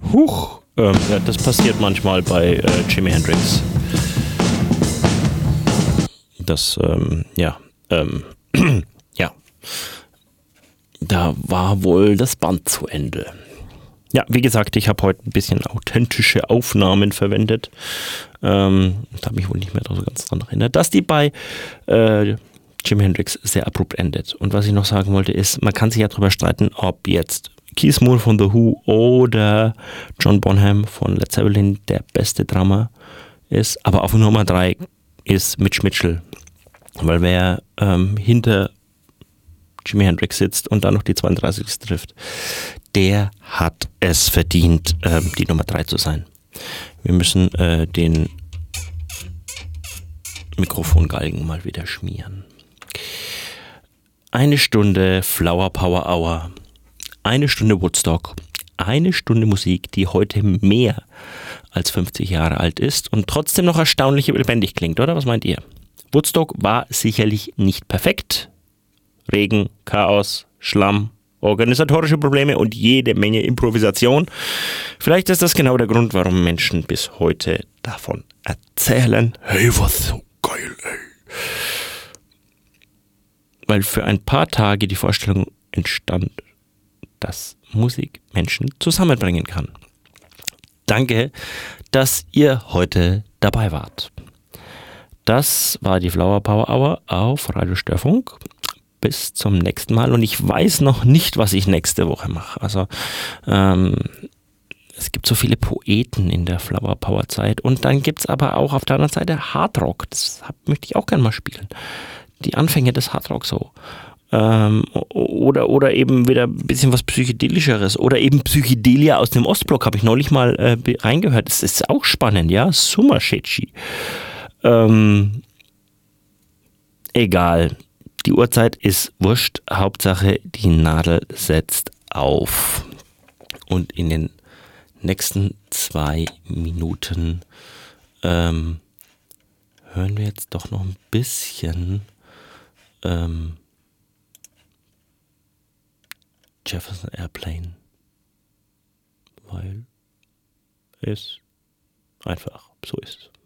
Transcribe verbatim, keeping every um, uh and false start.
Huch, ähm, ja, das passiert manchmal bei äh, Jimi Hendrix. Das, ähm, ja, ähm, ja, da war wohl das Band zu Ende. Ja, wie gesagt, ich habe heute ein bisschen authentische Aufnahmen verwendet. Ähm, da habe mich wohl nicht mehr so ganz dran erinnert, dass die bei äh, Jimi Hendrix sehr abrupt endet. Und was ich noch sagen wollte ist, man kann sich ja darüber streiten, ob jetzt Keith Moon von The Who oder John Bonham von Led Zeppelin der beste Drummer ist. Aber auf Nummer drei ist Mitch Mitchell. Weil wer ähm, hinter Jimi Hendrix sitzt und dann noch die zweiunddreißig trifft, der hat es verdient, ähm, die Nummer drei zu sein. Wir müssen äh, den Mikrofongalgen mal wieder schmieren. Eine Stunde Flower Power Hour, eine Stunde Woodstock, eine Stunde Musik, die heute mehr als fünfzig Jahre alt ist und trotzdem noch erstaunlich lebendig klingt, oder? Was meint ihr? Woodstock war sicherlich nicht perfekt. Regen, Chaos, Schlamm, organisatorische Probleme und jede Menge Improvisation. Vielleicht ist das genau der Grund, warum Menschen bis heute davon erzählen. Hey, was so geil, ey. Weil für ein paar Tage die Vorstellung entstand, dass Musik Menschen zusammenbringen kann. Danke, dass ihr heute dabei wart. Das war die Flower Power Hour auf Radio Störfunk. Bis zum nächsten Mal. Und ich weiß noch nicht, was ich nächste Woche mache. Also ähm, es gibt so viele Poeten in der Flower Power Zeit. Und dann gibt es aber auch auf der anderen Seite Hardrock. Das hab, möchte ich auch gerne mal spielen. Die Anfänge des Hardrock so. Ähm, oder, oder eben wieder ein bisschen was Psychedelischeres. Oder eben Psychedelia aus dem Ostblock. Habe ich neulich mal äh, reingehört. Das ist auch spannend, ja. Sumashechi. Ähm, egal. Die Uhrzeit ist wurscht, Hauptsache die Nadel setzt auf. Und in den nächsten zwei Minuten ähm, hören wir jetzt doch noch ein bisschen ähm, Jefferson Airplane. Weil es einfach so ist.